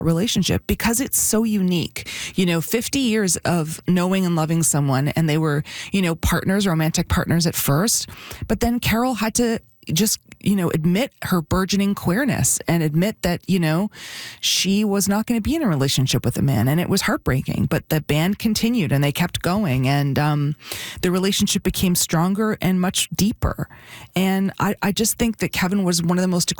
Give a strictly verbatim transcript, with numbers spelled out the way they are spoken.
relationship because it's so unique. You know, fifty years of knowing and loving someone, and they were, you know, partners, romantic partners at first, but then Carol had to just, you know, admit her burgeoning queerness and admit that, you know, she was not going to be in a relationship with a man, and it was heartbreaking. But the band continued and they kept going, and um, the relationship became stronger and much deeper. And I, I just think that Kevin was one of the most